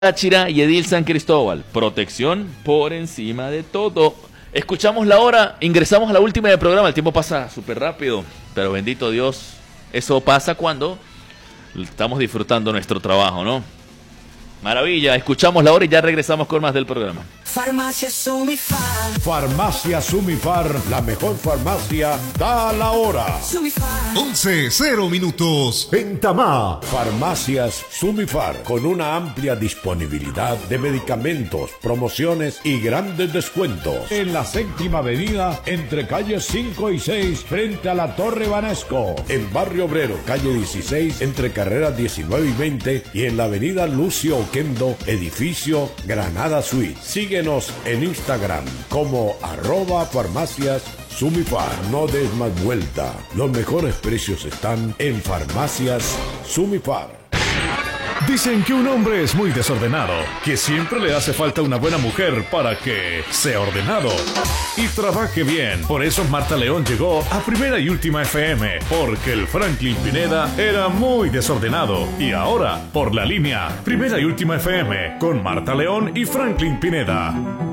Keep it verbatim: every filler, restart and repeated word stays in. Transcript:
Táchira y Edil San Cristóbal. Protección por encima de todo. Escuchamos la hora, ingresamos a la última del programa. El tiempo pasa súper rápido, pero bendito Dios, eso pasa cuando estamos disfrutando nuestro trabajo, ¿no? Maravilla, escuchamos la hora y ya regresamos con más del programa. Farmacia Sumifar. Farmacia Sumifar, la mejor farmacia, da la hora. Sumifar. once cero minutos. En Tamá, Farmacias Sumifar, con una amplia disponibilidad de medicamentos, promociones y grandes descuentos. En la séptima avenida, entre calles cinco y seis, frente a la Torre Banesco. En Barrio Obrero, calle dieciséis, entre carreras diecinueve y veinte. Y en la avenida Lucio Oquendo, edificio Granada Suite. Síguenos en Instagram como arroba farmacias Sumifar. No des más vuelta. Los mejores precios están en Farmacias Sumifar. Dicen que un hombre es muy desordenado, que siempre le hace falta una buena mujer para que sea ordenado y trabaje bien. Por eso Marta León llegó a Primera y Última F M, porque el Franklin Pineda era muy desordenado. Y ahora, por la línea Primera y Última F M, con Marta León y Franklin Pineda.